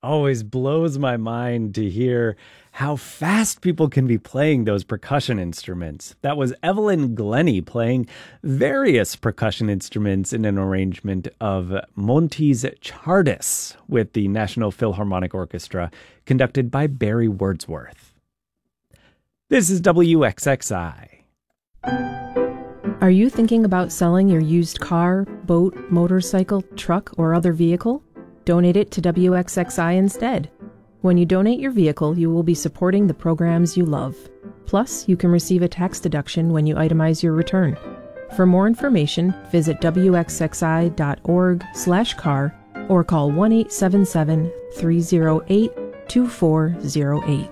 always blows my mind to hear how fast people can be playing those percussion instruments. That was Evelyn Glennie playing various percussion instruments in an arrangement of Monti's Czardas with the National Philharmonic Orchestra, conducted by Barry Wordsworth. This is WXXI. Are you thinking about selling your used car, boat, motorcycle, truck, or other vehicle? Donate it to WXXI instead. When you donate your vehicle, you will be supporting the programs you love. Plus, you can receive a tax deduction when you itemize your return. For more information, visit wxxi.org/car or call 1-877-308-2408.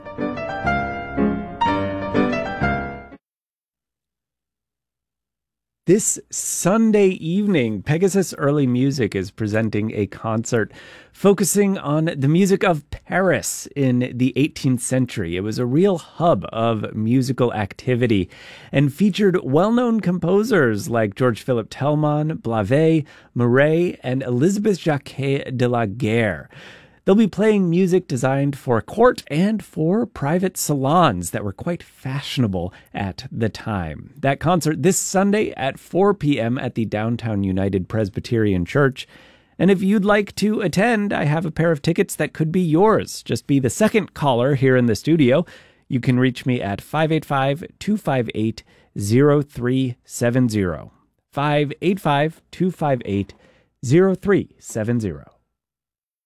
This Sunday evening, Pegasus Early Music is presenting a concert focusing on the music of Paris in the 18th century. It was a real hub of musical activity and featured well-known composers like Georges-Philippe Telemann, Blavet, Murray, and Elizabeth Jacquet de la Guerre. They'll be playing music designed for court and for private salons that were quite fashionable at the time. That concert this Sunday at 4 p.m. at the Downtown United Presbyterian Church. And if you'd like to attend, I have a pair of tickets that could be yours. Just be the second caller here in the studio. You can reach me at 585-258-0370. 585-258-0370.